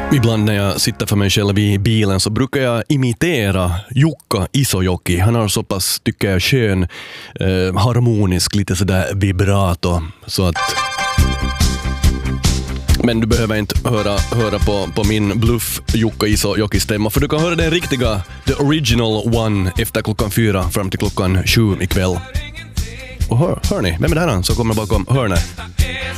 Ibland när jag sitter för mig själv i bilen så brukar jag imitera Jukka Isojoki. Han har så pass, tycker jag, skön, harmonisk, lite sådär vibrato. Så att... Men du behöver inte höra på min bluff Jukka Isojoki-stämma, för du kan höra den riktiga, the original one, efter klockan 4 fram till klockan 7 ikväll. Och hör ni, vem är det här som kommer bakom hörnet?